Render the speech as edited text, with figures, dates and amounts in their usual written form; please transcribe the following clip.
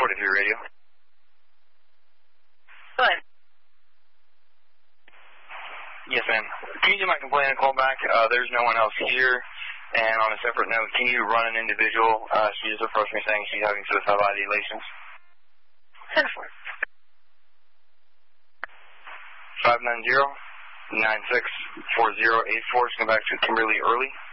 43 radio. Good. Yes, ma'am. Can you do my complaint and call back? There's no one else here. And on a separate note, can you run an individual? She just approached me saying she's having suicidal ideations. 10-4. 590-964084. Just come back to Kimberly Early.